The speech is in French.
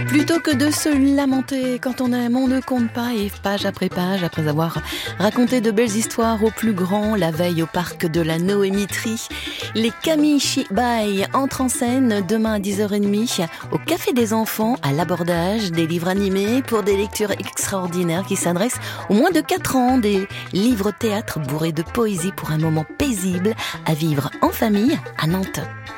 Plutôt que de se lamenter quand on aime, on ne compte pas et page après page, après avoir raconté de belles histoires aux plus grands, la veille au parc de la Noémiterie, les Kamishibai entrent en scène demain à 10h30 au Café des Enfants à l'abordage des livres animés pour des lectures extraordinaires qui s'adressent aux moins de 4 ans, des livres théâtre bourrés de poésie pour un moment paisible à vivre en famille à Nantes.